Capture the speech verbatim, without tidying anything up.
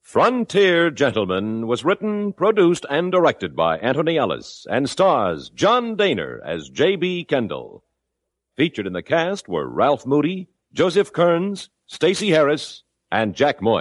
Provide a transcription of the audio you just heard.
Frontier Gentlemen was written, produced, and directed by Anthony Ellis and stars John Daner as J B. Kendall. Featured in the cast were Ralph Moody, Joseph Kearns, Stacey Harris, and Jack Moy.